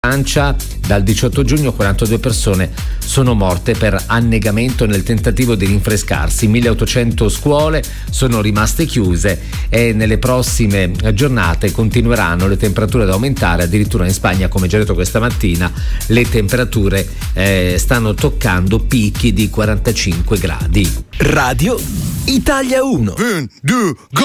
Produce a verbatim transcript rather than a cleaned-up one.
Francia dal diciotto giugno quarantadue persone sono morte per annegamento nel tentativo di rinfrescarsi. milleottocento scuole sono rimaste chiuse e nelle prossime giornate continueranno le temperature ad aumentare. Addirittura in Spagna, come già detto questa mattina, le temperature eh, stanno toccando picchi di quarantacinque gradi. Radio Italia uno. Un, due, go!